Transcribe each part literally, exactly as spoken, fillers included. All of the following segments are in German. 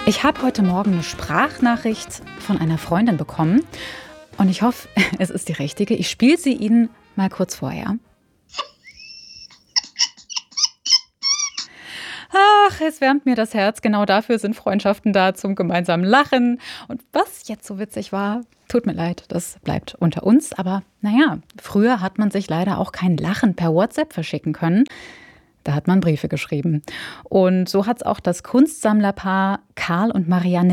Ich habe heute Morgen eine Sprachnachricht von einer Freundin bekommen und ich hoffe, es ist die richtige. Ich spiele sie Ihnen mal kurz vorher. Ach, es wärmt mir das Herz. Genau dafür sind Freundschaften da, zum gemeinsamen Lachen. Und was jetzt so witzig war, tut mir leid, das bleibt unter uns. Aber naja, früher hat man sich leider auch kein Lachen per WhatsApp verschicken können. Da hat man Briefe geschrieben. Und so hat es auch das Kunstsammlerpaar Karl und Marianne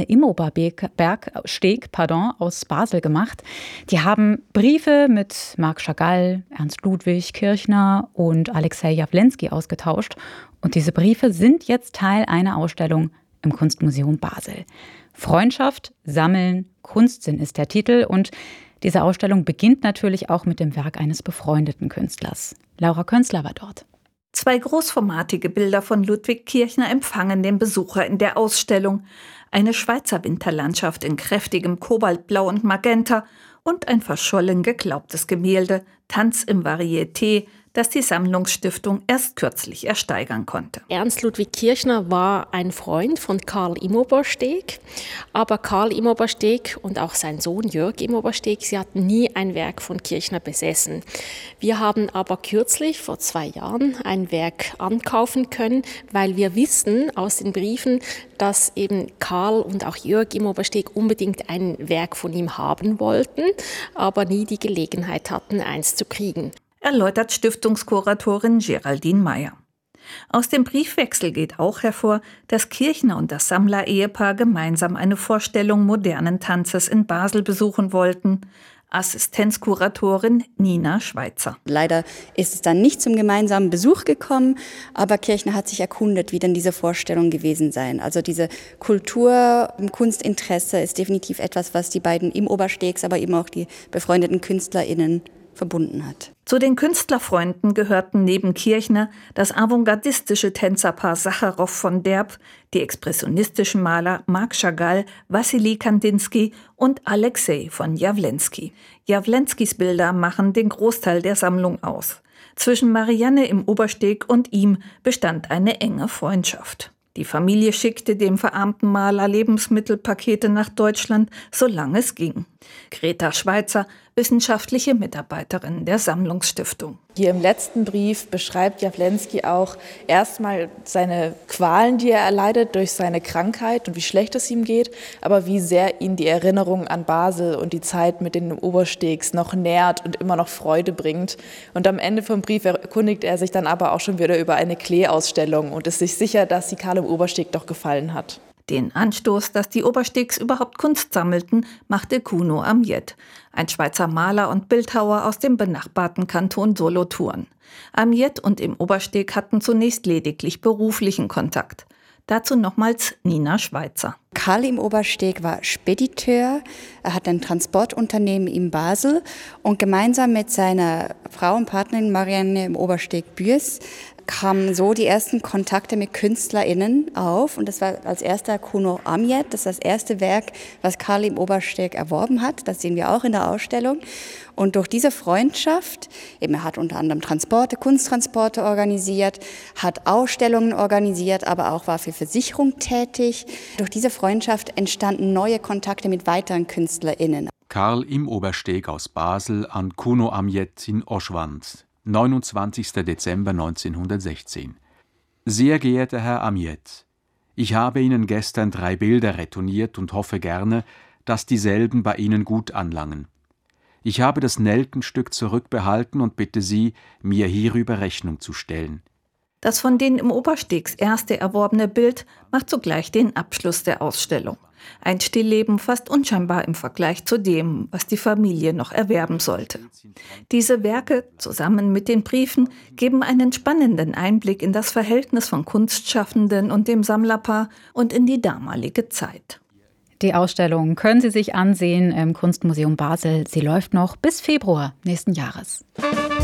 Immoberg-Steg pardon, aus Basel gemacht. Die haben Briefe mit Marc Chagall, Ernst Ludwig, Kirchner und Alexei Jawlensky ausgetauscht. Und diese Briefe sind jetzt Teil einer Ausstellung im Kunstmuseum Basel. Freundschaft, Sammeln, Kunstsinn ist der Titel. Und diese Ausstellung beginnt natürlich auch mit dem Werk eines befreundeten Künstlers. Laura Künzler war dort. Zwei großformatige Bilder von Ludwig Kirchner empfangen den Besucher in der Ausstellung. Eine Schweizer Winterlandschaft in kräftigem Kobaltblau und Magenta und ein verschollen geglaubtes Gemälde, Tanz im Varieté, das die Sammlungsstiftung erst kürzlich ersteigern konnte. Ernst Ludwig Kirchner war ein Freund von Karl Immoberg-Steg, aber Karl Immoberg-Steg und auch sein Sohn Jörg Immoberg-Steg, sie hatten nie ein Werk von Kirchner besessen. Wir haben aber kürzlich, vor zwei Jahren, ein Werk ankaufen können, weil wir wissen aus den Briefen, dass eben Karl und auch Jörg Immoberg-Steg unbedingt ein Werk von ihm haben wollten, aber nie die Gelegenheit hatten, eins zu kriegen. Erläutert Stiftungskuratorin Geraldine Meyer. Aus dem Briefwechsel geht auch hervor, dass Kirchner und das Sammler-Ehepaar gemeinsam eine Vorstellung modernen Tanzes in Basel besuchen wollten. Assistenzkuratorin Nina Schweizer. Leider ist es dann nicht zum gemeinsamen Besuch gekommen, aber Kirchner hat sich erkundet, wie denn diese Vorstellung gewesen sei. Also diese Kultur- und Kunstinteresse ist definitiv etwas, was die beiden Immoberg-Stegs, aber eben auch die befreundeten KünstlerInnen verbunden hat. Zu den Künstlerfreunden gehörten neben Kirchner das avantgardistische Tänzerpaar Sacharow von Derb, die expressionistischen Maler Marc Chagall, Wassily Kandinsky und Alexei von Jawlensky. Jawlenskys Bilder machen den Großteil der Sammlung aus. Zwischen Marianne Immoberg-Steg und ihm bestand eine enge Freundschaft. Die Familie schickte dem verarmten Maler Lebensmittelpakete nach Deutschland, solange es ging. Greta Schweizer, wissenschaftliche Mitarbeiterin der Sammlungsstiftung. Hier im letzten Brief beschreibt Jawlensky auch erstmal seine Qualen, die er erleidet durch seine Krankheit und wie schlecht es ihm geht, aber wie sehr ihn die Erinnerung an Basel und die Zeit mit den Oberstegs noch nährt und immer noch Freude bringt. Und am Ende vom Brief erkundigt er sich dann aber auch schon wieder über eine Klee-Ausstellung und ist sich sicher, dass sie Karl Obersteg doch gefallen hat. Den Anstoß, dass die Oberstegs überhaupt Kunst sammelten, machte Kuno Amiet, ein Schweizer Maler und Bildhauer aus dem benachbarten Kanton Solothurn. Amiet und Immoberg-Steg hatten zunächst lediglich beruflichen Kontakt. Dazu nochmals Nina Schweizer. Karl Immoberg-Steg war Spediteur, er hat ein Transportunternehmen in Basel und gemeinsam mit seiner Frau und Partnerin Marianne Immoberg-Steg-Bührs kamen so die ersten Kontakte mit KünstlerInnen auf. Und das war als erster Kuno Amiet, das ist das erste Werk, was Karl Immoberg-Steg erworben hat. Das sehen wir auch in der Ausstellung. Und durch diese Freundschaft, eben er hat unter anderem Transporte, Kunsttransporte organisiert, hat Ausstellungen organisiert, aber auch war für Versicherung tätig. Durch diese Freundschaft entstanden neue Kontakte mit weiteren KünstlerInnen. Karl Immoberg-Steg aus Basel an Kuno Amiet in Oschwand. neunundzwanzigster Dezember neunzehnhundertsechzehn. Sehr geehrter Herr Amiet, ich habe Ihnen gestern drei Bilder retourniert und hoffe gerne, dass dieselben bei Ihnen gut anlangen. Ich habe das Nelkenstück zurückbehalten und bitte Sie, mir hierüber Rechnung zu stellen. Das von den Immoberg-Stegs erste erworbene Bild macht zugleich den Abschluss der Ausstellung. Ein Stillleben fast unscheinbar im Vergleich zu dem, was die Familie noch erwerben sollte. Diese Werke, zusammen mit den Briefen, geben einen spannenden Einblick in das Verhältnis von Kunstschaffenden und dem Sammlerpaar und in die damalige Zeit. Die Ausstellung können Sie sich ansehen im Kunstmuseum Basel. Sie läuft noch bis Februar nächsten Jahres.